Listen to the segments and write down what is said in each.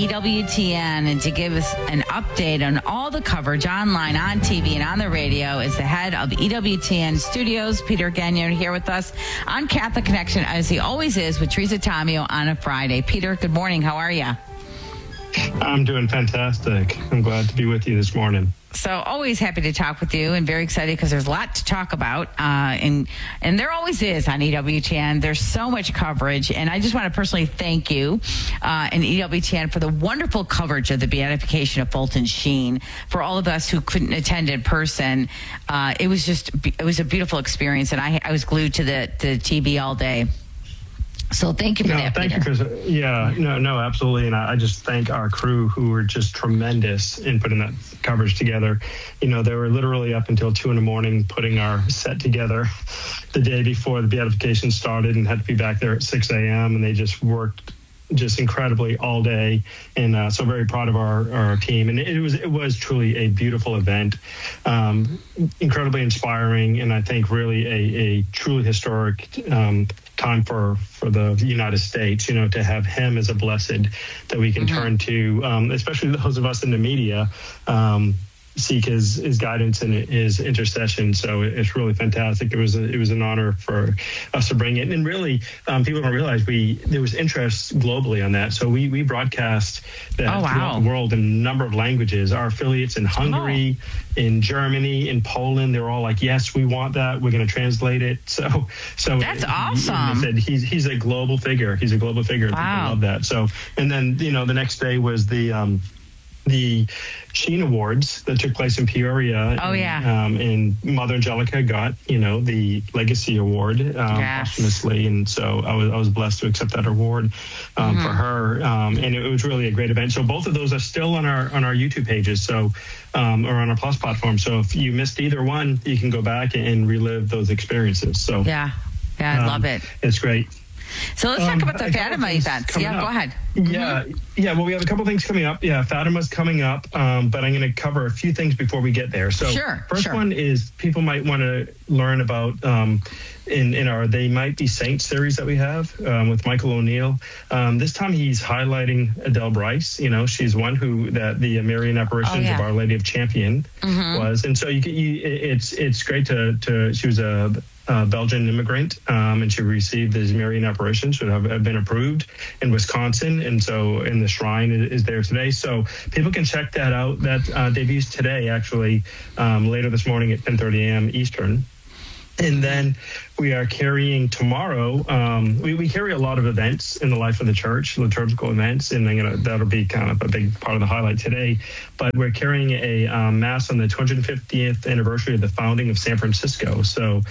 EWTN, and to give us an update on all the coverage online, on TV, and on the radio is the head of EWTN Studios, Peter Gagnon, here with us on Catholic Connection, as he always is, with Teresa Tomeo on a Friday. Peter, good morning. How are you? I'm doing fantastic. I'm glad to be with you this morning. So always happy to talk with you, and very excited because there's a lot to talk about. And there always is on EWTN. There's so much coverage. And I just want to personally thank you and EWTN for the wonderful coverage of the beatification of Fulton Sheen. For all of us who couldn't attend in person, it was a beautiful experience. And I was glued to the TV all day. So thank you for that, thank Peter. you, Chris. Yeah, no, absolutely. And I just thank our crew who were just tremendous in putting that coverage together. You know, they were literally up until 2 a.m. putting our set together the day before the beatification started, and had to be back there at 6 a.m. And they just worked just incredibly all day, and so very proud of our team. And it was truly a beautiful event, incredibly inspiring, and I think really a truly historic time for the United States, you know, to have him as a blessed that we can turn to, especially those of us in the media, seek his guidance and his intercession. So it's really fantastic. It was an honor for us to bring it. And really, people don't realize there was interest globally on that. So we broadcast that throughout the world in a number of languages. Our affiliates in Hungary, in Germany, in Poland, they're all like, yes, we want that. We're going to translate it. So that's awesome. He said he's a global figure. He's a global figure. Wow. People love that. So, and then, you know, the next day was the Sheen Awards that took place in Peoria. And Mother Angelica got, you know, the Legacy Award posthumously, and so I was blessed to accept that award for her. And it was really a great event. So both of those are still on our YouTube pages, so or on our Plus platform. So if you missed either one, you can go back and relive those experiences. So I love it. It's great. So let's talk about the Fatima events. Yeah, go ahead. Yeah. Well, we have a couple things coming up. Yeah, Fatima's coming up, but I'm going to cover a few things before we get there. So first one is people might want to learn about in our They Might Be Saints series that we have with Michael O'Neill. This time he's highlighting Adele Bryce. You know, she's one that the Marian apparitions of Our Lady of Champion was. And so it's great to she was a Belgian immigrant, and she received the Marian apparitions, should have been approved in Wisconsin, and the shrine is there today. So people can check that out. That debuts today, actually, later this morning at 10:30 a.m. Eastern. And then we are carrying tomorrow. We carry a lot of events in the life of the church, liturgical events, and that'll be kind of a big part of the highlight today. But we're carrying a mass on the 250th anniversary of the founding of San Francisco. So.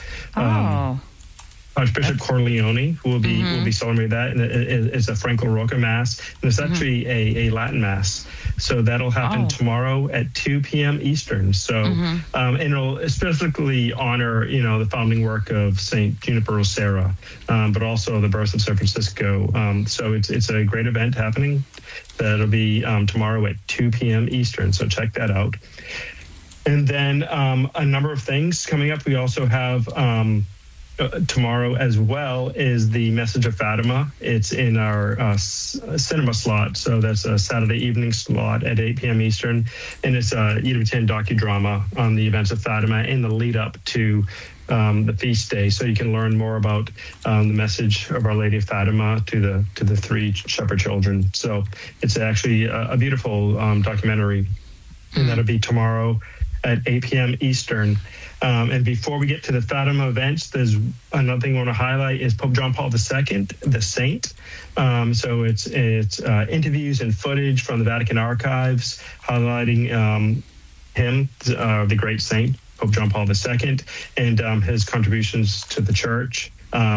Archbishop Corleone, who will be celebrating that, and it's a Franco Rocca Mass, and it's actually a Latin Mass. So that'll happen tomorrow at 2 p.m. Eastern. So, and it'll specifically honor, you know, the founding work of Saint Juniper Rosera, but also the birth of San Francisco. So it's a great event happening. That'll be tomorrow at 2 p.m. Eastern. So check that out. And then a number of things coming up. We also have. Tomorrow as well is the Message of Fatima. It's in our cinema slot, so that's a Saturday evening slot at 8 p.m. Eastern, and it's a EWTN docudrama on the events of Fatima in the lead up to the feast day, so you can learn more about the message of Our Lady of Fatima to the three shepherd children. So it's actually a beautiful documentary, and that'll be tomorrow at 8 p.m. Eastern. And before we get to the Fatima events, there's another thing I want to highlight is Pope John Paul II, the saint. So it's interviews and footage from the Vatican archives highlighting him, the great saint, Pope John Paul II, and his contributions to the church.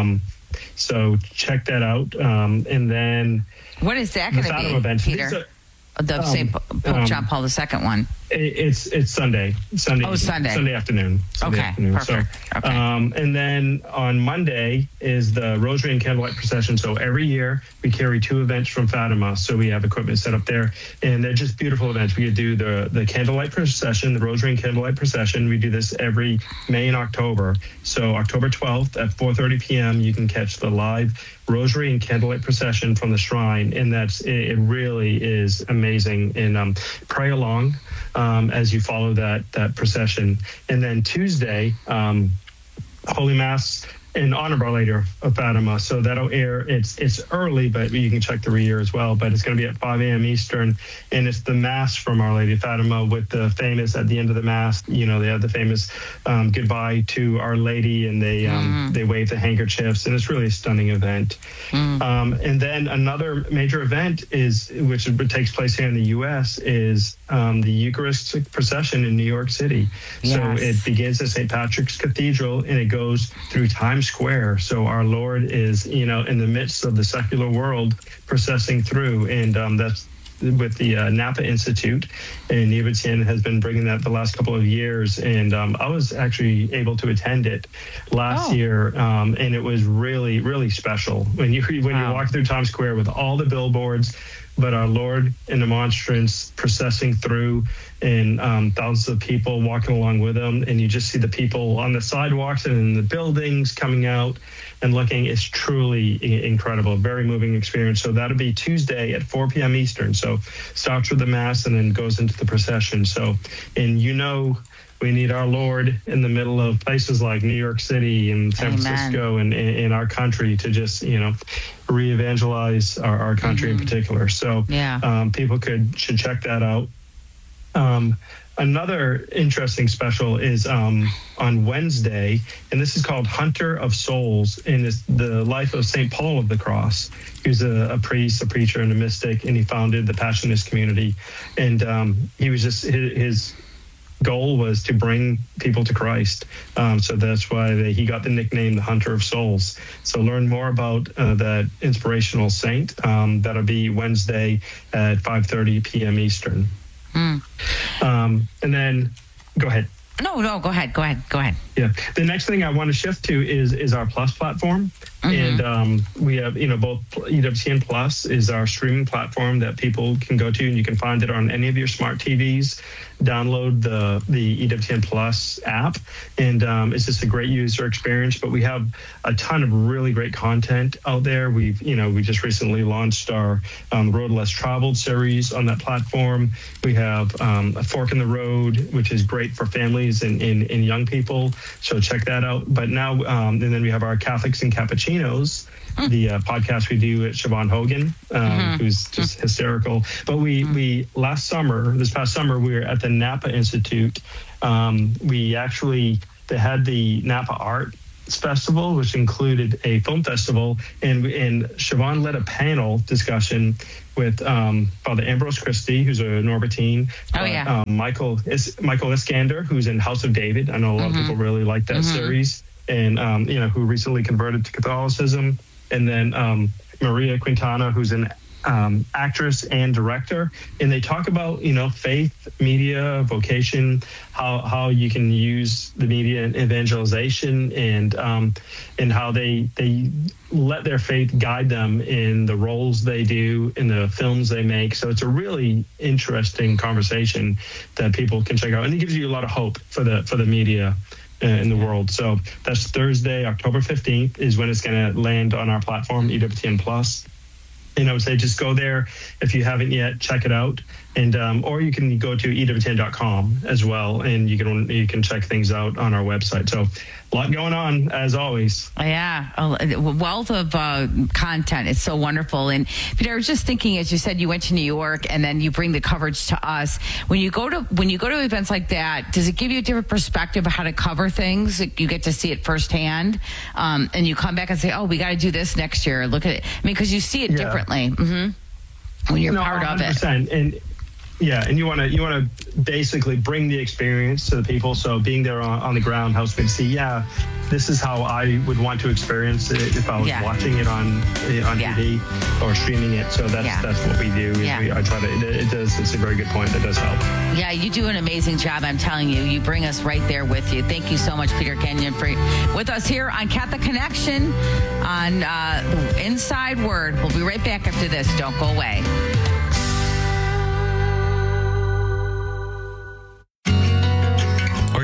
So check that out. And then what is that going to be, Peter? The St. Pope John Paul II one. It's Sunday. Sunday afternoon. Perfect. So, and then on Monday is the Rosary and Candlelight Procession. So every year we carry 2 events from Fatima. So we have equipment set up there, and they're just beautiful events. We could do the Candlelight Procession, the Rosary and Candlelight Procession. We do this every May and October. So October 12th at 4:30 p.m. you can catch the live rosary and candlelight procession from the shrine, and it really is amazing. And pray along as you follow that procession. And then Tuesday, Holy Mass in honor of Our Lady of Fatima. So that'll air. It's early, but you can check the re-air as well. But it's going to be at 5 a.m. Eastern, and it's the Mass from Our Lady of Fatima with the famous, at the end of the Mass, they have the famous goodbye to Our Lady, and they wave the handkerchiefs, and it's really a stunning event. And then another major event which takes place here in the U.S. is the Eucharistic procession in New York City. Yes. So it begins at St. Patrick's Cathedral, and it goes through Times Square. So our Lord is, in the midst of the secular world, processing through, and that's with the Napa Institute, and EWTN has been bringing that the last couple of years. And I was actually able to attend it last year, and it was really, really special when you walk through Times Square with all the billboards, but our Lord in the monstrance processing through, and thousands of people walking along with him, and you just see the people on the sidewalks and in the buildings coming out and looking. It's truly incredible, very moving experience. So that'll be Tuesday at 4 p.m. Eastern. So starts with the Mass and then goes into the procession. So, and we need our Lord in the middle of places like New York City and San Francisco and in our country to just, re-evangelize our country in particular. So people should check that out. Another interesting special is on Wednesday, and this is called Hunter of Souls, and it's the life of St. Paul of the Cross. He was a priest, a preacher, and a mystic, and he founded the Passionist community. And he was just his goal was to bring people to Christ. So that's why he got the nickname the Hunter of Souls. So learn more about that inspirational saint. That'll be Wednesday at 5:30 p.m. Eastern. And then go ahead. No, go ahead. Yeah. The next thing I want to shift to is our Plus platform. And we have, both EWTN Plus is our streaming platform that people can go to, and you can find it on any of your smart TVs. Download the EWTN Plus app, and it's just a great user experience. But we have a ton of really great content out there. We just recently launched our Road Less Traveled series on that platform. We have a Fork in the Road, which is great for families and young people. So check that out. But now, and then we have our Catholics and Cappuccinos, the podcast we do at Siobhan Hogan, who's just hysterical. But this past summer, we were at the Napa Institute. They had the Napa Art Festival, which included a film festival, and Siobhan led a panel discussion with Father Ambrose Christie, who's a Norbertine. Michael Iskander, who's in House of David. I know a lot of people really like that series, and who recently converted to Catholicism. And then Maria Quintana, who's an actress and director, and they talk about faith, media, vocation, how you can use the media in evangelization, and how they let their faith guide them in the roles they do, in the films they make. So it's a really interesting conversation that people can check out, and it gives you a lot of hope for the media in the world. So that's Thursday, October 15th is when it's going to land on our platform, EWTN Plus. And I would say just go there if you haven't yet, check it out. And or you can go to EWTN.com as well, and you can check things out on our website. So a lot going on, as always. Yeah, a wealth of content. It's so wonderful. And Peter, I was just thinking, as you said, you went to New York, and then you bring the coverage to us. When you go to events like that, does it give you a different perspective of how to cover things? You get to see it firsthand, and you come back and say, "Oh, we got to do this next year." Look at it. Because you see it differently when you're part of it. And and you want to basically bring the experience to the people. So being there on the ground helps me to see, this is how I would want to experience it if I was watching it on TV or streaming it. So that's what we do. I try to. It's a very good point. That does help. Yeah, you do an amazing job. I'm telling you. You bring us right there with you. Thank you so much, Peter Kenyon, for with us here on Catholic Connection on Inside Word. We'll be right back after this. Don't go away. Are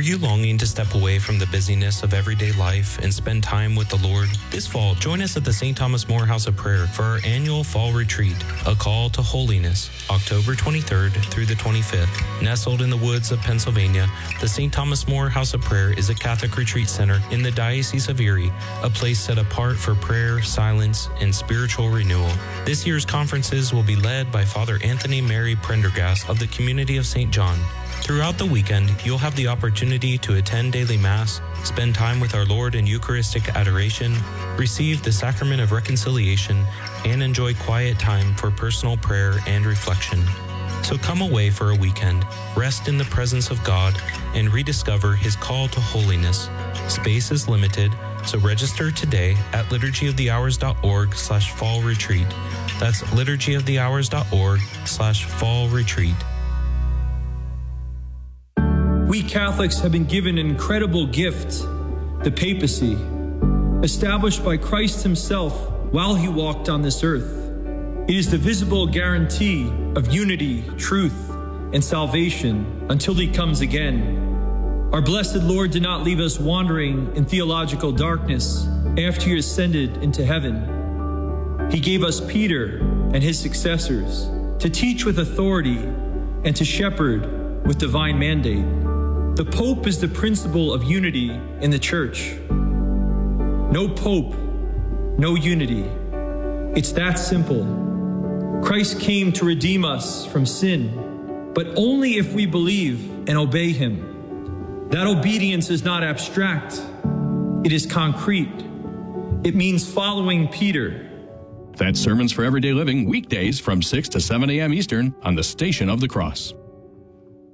you longing to step away from the busyness of everyday life and spend time with the Lord? This fall, join us at the St. Thomas More House of Prayer for our annual Fall Retreat, A Call to Holiness, October 23rd through the 25th. Nestled in the woods of Pennsylvania, the St. Thomas More House of Prayer is a Catholic retreat center in the Diocese of Erie, a place set apart for prayer, silence, and spiritual renewal. This year's conferences will be led by Father Anthony Mary Prendergast of the Community of St. John. Throughout the weekend, you'll have the opportunity to attend daily Mass, spend time with our Lord in Eucharistic adoration, receive the Sacrament of Reconciliation, and enjoy quiet time for personal prayer and reflection. So come away for a weekend, rest in the presence of God, and rediscover His call to holiness. Space is limited, so register today at liturgyofthehours.org/fall retreat. That's liturgyofthehours.org/fall retreat. We Catholics have been given an incredible gift, the papacy, established by Christ Himself while He walked on this earth. It is the visible guarantee of unity, truth, and salvation until He comes again. Our blessed Lord did not leave us wandering in theological darkness after He ascended into heaven. He gave us Peter and his successors to teach with authority and to shepherd with divine mandate. The Pope is the principle of unity in the Church. No Pope, no unity. It's that simple. Christ came to redeem us from sin, but only if we believe and obey Him. That obedience is not abstract. It is concrete. It means following Peter. That's Sermons for Everyday Living, weekdays from 6 to 7 a.m. Eastern on the Station of the Cross.